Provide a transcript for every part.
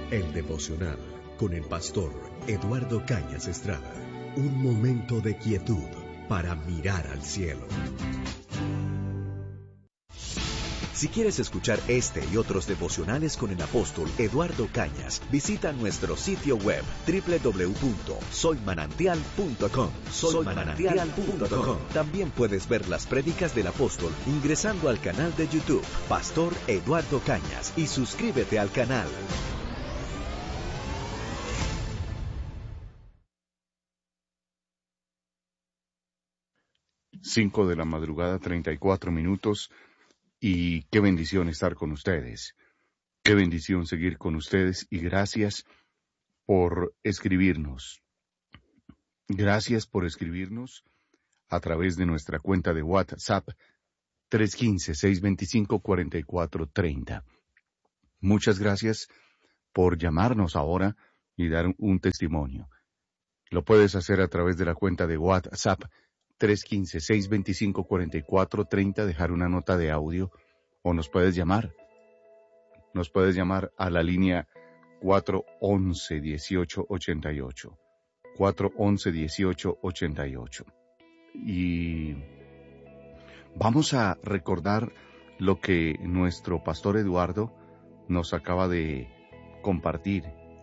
El devocional con el pastor Eduardo Cañas Estrada. Un momento de quietud para mirar al cielo. Si quieres escuchar este y otros devocionales con el apóstol Eduardo Cañas, visita nuestro sitio web www.soymanantial.com. Soymanantial.com. También puedes ver las prédicas del apóstol ingresando al canal de YouTube Pastor Eduardo Cañas y suscríbete al canal. 5 de la madrugada, 34 minutos, y qué bendición estar con ustedes. Qué bendición seguir con ustedes y gracias por escribirnos. Gracias por escribirnos a través de nuestra cuenta de WhatsApp 315-625-4430. Muchas gracias por llamarnos ahora y dar un testimonio. Lo puedes hacer a través de la cuenta de WhatsApp 315-625-4430, dejar una nota de audio o nos puedes llamar. Nos puedes llamar a la línea 411-1888. 411-1888. Y vamos a recordar lo que nuestro pastor Eduardo nos acaba de compartir.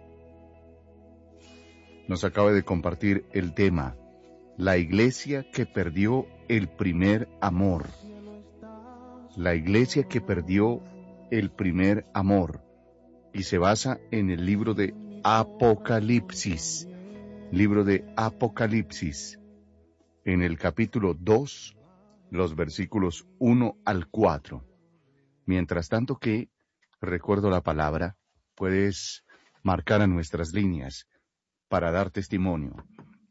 Nos acaba de compartir el tema: la iglesia que perdió el primer amor. La iglesia que perdió el primer amor. Y se basa en el libro de Apocalipsis. Libro de Apocalipsis. En el capítulo 2, los versículos 1 al 4. Mientras tanto que recuerdo la palabra, puedes marcar a nuestras líneas para dar testimonio.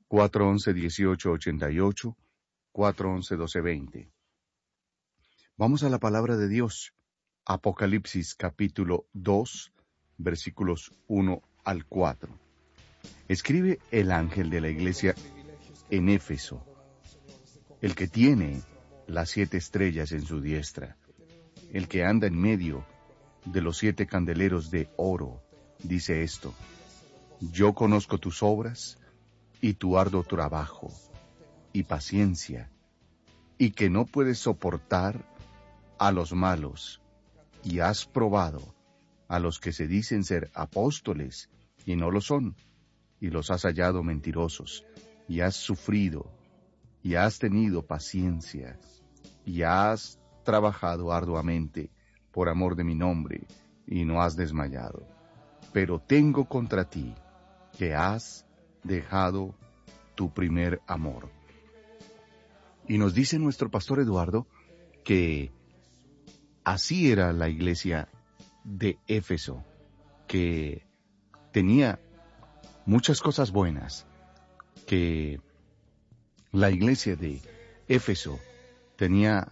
411-1888, 411-1220. Vamos a la palabra de Dios. Apocalipsis capítulo 2, versículos 1 al 4. Escribe el ángel de la iglesia en Éfeso, el que tiene las 7 estrellas en su diestra, el que anda en medio de los 7 candeleros de oro, dice esto: yo conozco tus obras y tu arduo trabajo y paciencia, y que no puedes soportar a los malos, y has probado a los que se dicen ser apóstoles y no lo son, y los has hallado mentirosos, y has sufrido, y has tenido paciencia, y has trabajado arduamente por amor de mi nombre, y no has desmayado. Pero tengo contra ti que has dejado tu primer amor. Y nos dice nuestro pastor Eduardo que así era la iglesia de Éfeso, que tenía muchas cosas buenas, que la iglesia de Éfeso tenía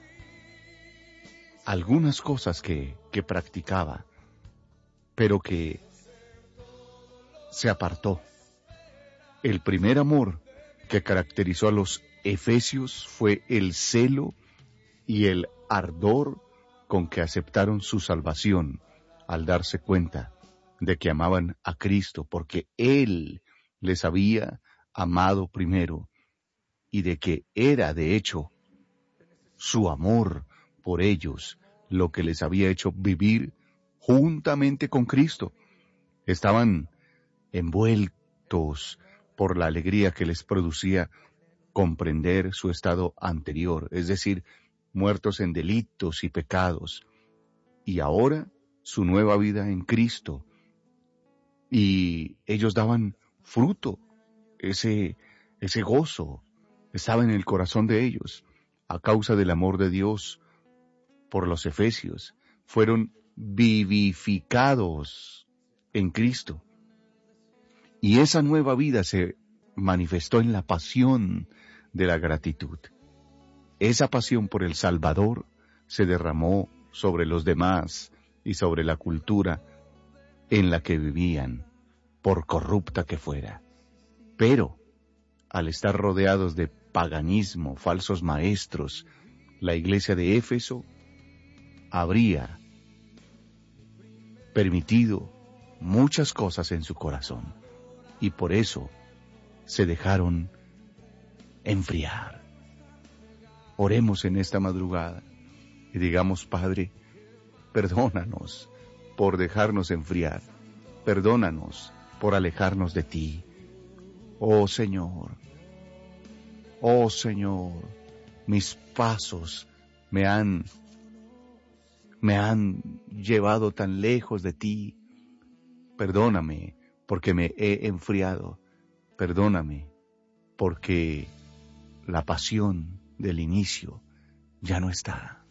algunas cosas que practicaba, pero que se apartó. El primer amor que caracterizó a los efesios fue el celo y el ardor con que aceptaron su salvación al darse cuenta de que amaban a Cristo, porque Él les había amado primero y de que era, de hecho, su amor por ellos lo que les había hecho vivir juntamente con Cristo. Estaban envueltos por la alegría que les producía comprender su estado anterior, es decir, muertos en delitos y pecados, y ahora su nueva vida en Cristo. Y ellos daban fruto, ese gozo estaba en el corazón de ellos, a causa del amor de Dios por los efesios. Fueron vivificados en Cristo. Y esa nueva vida se manifestó en la pasión de la gratitud. Esa pasión por el Salvador se derramó sobre los demás y sobre la cultura en la que vivían, por corrupta que fuera. Pero, al estar rodeados de paganismo, falsos maestros, la iglesia de Éfeso habría permitido muchas cosas en su corazón y por eso se dejaron enfriar. Oremos en esta madrugada y digamos, Padre, perdónanos por dejarnos enfriar, perdónanos por alejarnos de ti. Oh Señor, mis pasos me han llevado tan lejos de ti. Perdóname porque me he enfriado. Perdóname porque la pasión del inicio ya no está.